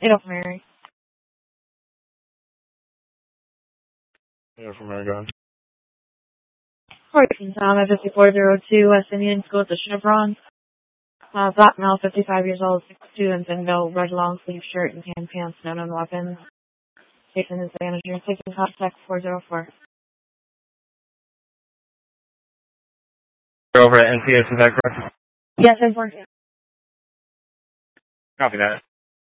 8 Mary. 8 Mary, go ahead. Horton Tom at 5402 West Indian School, District of Bronx. Black male, 55 years old, 6'2", and thin build, red long sleeve shirt and tan pants, no known weapons. Jason is the manager. Taking contact 404. You're over at NCS, is that correct? Yes, I'm working. Copy that.